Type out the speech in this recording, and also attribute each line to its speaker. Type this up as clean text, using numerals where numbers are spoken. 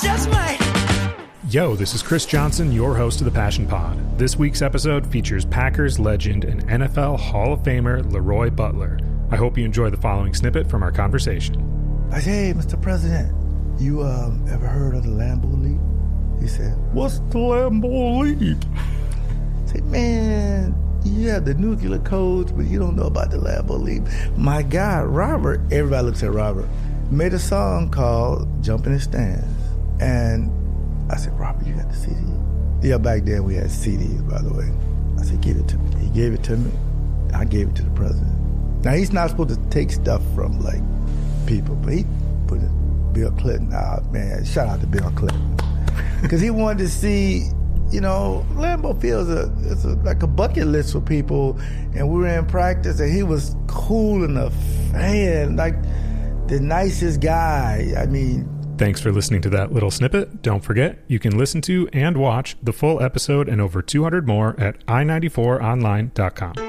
Speaker 1: just might.
Speaker 2: Yo, this is Chris Johnson, your host of the Passion Pod. This week's episode features Packers legend and NFL Hall of Famer Leroy Butler. I hope you enjoy the following snippet from our conversation.
Speaker 3: I said, hey, Mr. President, you ever heard of the Lambeau Leap? He said, what's the Lambeau Leap? I said, man, you have the nuclear codes, but you don't know about the Lambeau Leap. My guy, Robert, everybody looks at Robert, made a song called Jump in the Stands. And I said, Robert, you got the CD? Yeah, back then we had CDs, by the way. I said, give it to me. He gave it to me. I gave it to the president. Now, he's not supposed to take stuff from, like, people, but he put it, Bill Clinton. Man, shout out to Bill Clinton. Because he wanted to see, you know, Lambeau Field's like a bucket list for people, and we were in practice, and he was cool enough, man, like the nicest guy. I mean,
Speaker 2: thanks for listening to that little snippet. Don't forget, you can listen to and watch the full episode and over 200 more at i94online.com.